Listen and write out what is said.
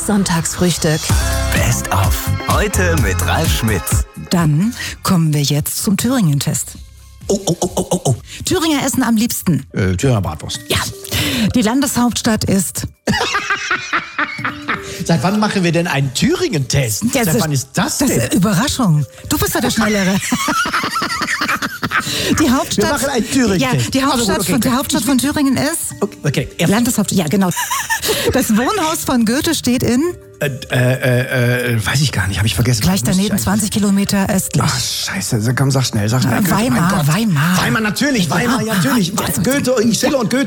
Sonntagsfrühstück. Best of. Heute mit Ralf Schmitz. Dann kommen wir jetzt zum Thüringen-Test. Oh. Thüringer essen am liebsten. Thüringer Bratwurst. Ja. Die Landeshauptstadt ist... Seit wann machen wir denn einen Thüringen-Test? Seit wann ist das denn? Das ist Überraschung. Du bist ja der Schnellere. Die Hauptstadt, Wir machen einen Thüringen-Test. Ja, die Hauptstadt von Thüringen ist... Okay. Landeshauptstadt, ja genau. Das Wohnhaus von Goethe steht in... Weiß ich gar nicht, habe ich vergessen. Gleich daneben, 20 Kilometer östlich. Ach, scheiße, komm, sag schnell. Weimar. Weimar, natürlich, Weimar, ja, natürlich. Goethe und Schiller und Goethe.